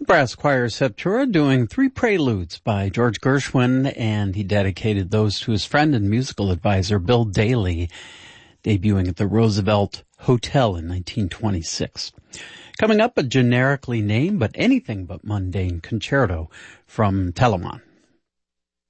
The Brass Choir Septura doing 3 Preludes by George Gershwin, and he dedicated those to his friend and musical advisor Bill Daly, debuting at the Roosevelt Hotel in 1926. Coming up, a generically named but anything but mundane concerto from Telemann.